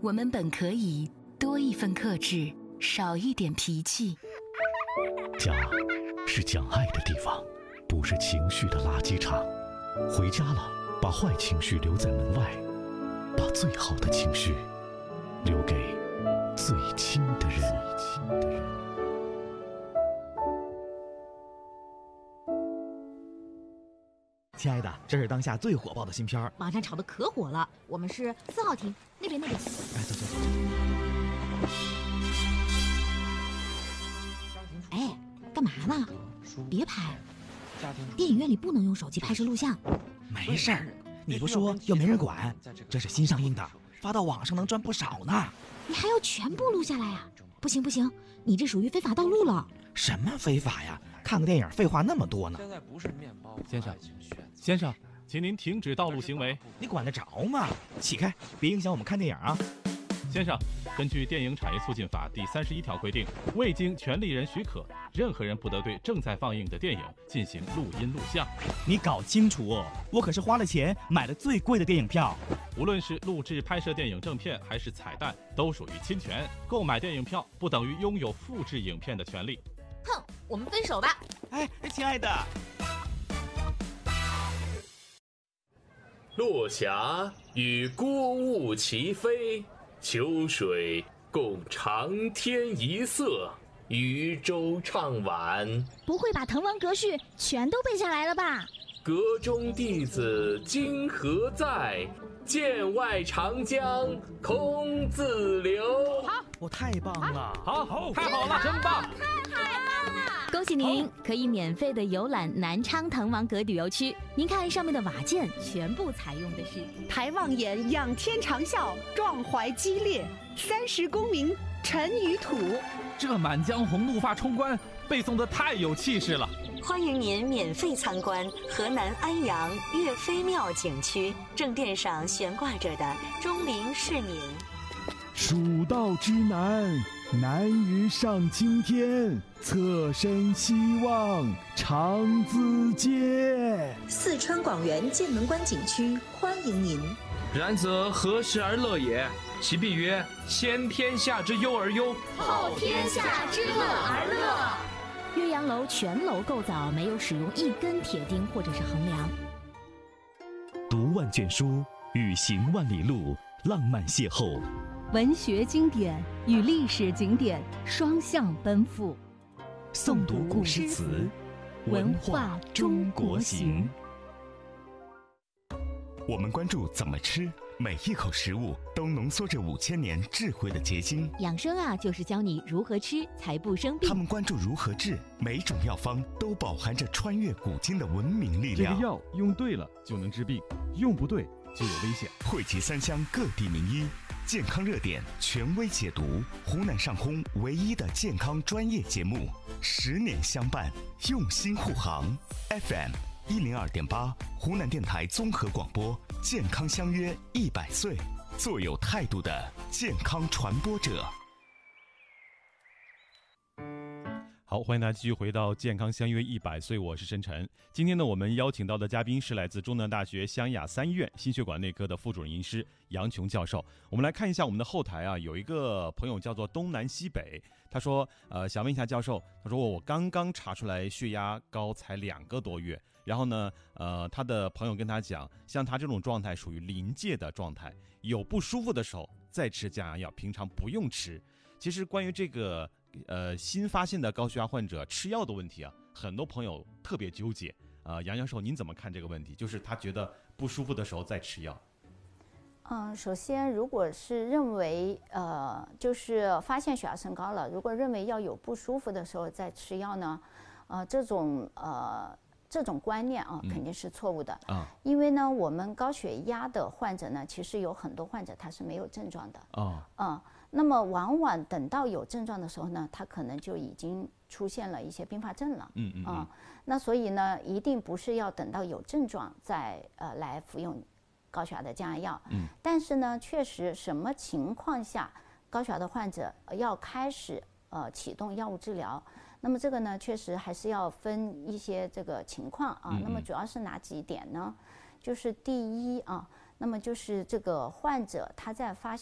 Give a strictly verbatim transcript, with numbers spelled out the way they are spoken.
我们本可以多一份克制，少一点脾气。 家是讲爱的地方，不是情绪的垃圾场。回家了，把坏情绪留在门外，把最好的情绪留给最亲的人。 亲爱的，这是当下最火爆的新片儿， 网上炒的可火了。我们是四号厅那边那边。 哎，走走走。 哎，干嘛呢？别拍！电影院里不能用手机拍摄录像。 没事儿，你不说又没人管。这是新上映的，发到网上能赚不少呢。 你还要全部录下来呀？不行不行，你这属于非法盗录了。 什么非法呀？看个电影废话那么多呢。 现在不是面包， 先生，先生，请您停止盗录行为。 你管得着吗？起开，别影响我们看电影啊！ 先生，根据电影产业促进法第三十一条规定，未经权利人许可，任何人不得对正在放映的电影进行录音录像。 你搞清楚哦，我可是花了钱买了最贵的电影票。 无论是录制拍摄电影正片还是彩蛋，都属于侵权。购买电影票不等于拥有复制影片的权利。 哼，我们分手吧。 哎，亲爱的。 落霞与孤鹜齐飞，秋水共长天一色，渔舟唱晚。 不会把滕王阁序全都背下来了吧？ 阁中弟子今何在？剑外长江空自流。 好，我太棒了！ 好，好，太好了，真棒！ 恭喜您可以免费的游览南昌滕王阁旅游区。您看上面的瓦件，全部采用的是抬望眼，仰天长啸，壮怀激烈，三十功名尘与土。 这《满江红》怒发冲冠背诵的太有气势了。 欢迎您免费参观河南安阳岳飞庙景区，正殿上悬挂着的钟灵市民。 蜀道之难，难于上青天，侧身希望长自见。 四川广元剑门关景区欢迎您。 然则何时而乐也？其必曰：先天下之忧而忧， 后天下之乐而乐。 岳阳楼全楼构造没有使用一根铁钉或者是横梁。 读万卷书，与行万里路，浪漫邂逅。 文学经典与历史景点双向奔赴， 诵读古诗词，文化中国行。我们关注怎么吃，每一口食物都浓缩着五千年智慧的结晶。 养生啊，就是教你如何吃才不生病。 他们关注如何治，每种药方都饱含着穿越古今的文明力量。 这个药用对了就能治病，用不对就有危险。 汇集三湘各地名医，健康热点权威解读，湖南上空唯一的健康专业节目，十年相伴，用心护航。F M 一零二点八，湖南电台综合广播，健康相约一百岁，做有态度的健康传播者。 好，欢迎大家继续回到健康相约一百岁，我是申晨。今天呢，我们邀请到的嘉宾是来自中南大学湘雅三医院心血管内科的副主任医师杨琼教授。我们来看一下我们的后台啊，有一个朋友叫做东南西北，他说，呃，想问一下教授，他说我刚刚查出来血压高才两个多月，然后呢，呃，他的朋友跟他讲，像他这种状态属于临界的状态，有不舒服的时候再吃降压药，平常不用吃。其实关于这个呃，新发现的高血压患者吃药的问题啊，很多朋友特别纠结啊、呃。杨教授，您怎么看这个问题？就是他觉得不舒服的时候再吃药。 嗯，首先，如果是认为呃，就是发现血压升高了，如果认为要有不舒服的时候再吃药呢，呃，这种呃这种观念啊，肯定是错误的啊、嗯。因为呢，我们高血压的患者呢，其实有很多患者他是没有症状的啊，嗯。那么往往等到有症状的时候呢，他可能就已经出现了一些并发症了。嗯嗯啊，那所以呢，一定不是要等到有症状再呃来服用高血压的降压药。嗯。但是呢，确实什么情况下高血压的患者要开始呃启动药物治疗？那么这个呢，确实还是要分一些这个情况啊。嗯嗯那么主要是哪几点呢？就是第一啊，那么就是这个患者他在发现